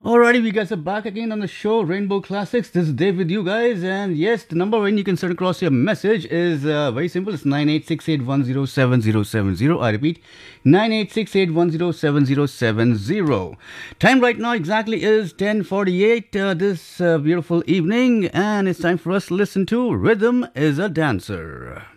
Alrighty, we guys are back again on the show, Rainbow Classics. This is Dave with you guys, and yes, the number when you can send across your message is very simple. It's 9868107070. I repeat, 9868107070. Time right now exactly is 10:48 this beautiful evening, and it's time for us to listen to Rhythm is a Dancer.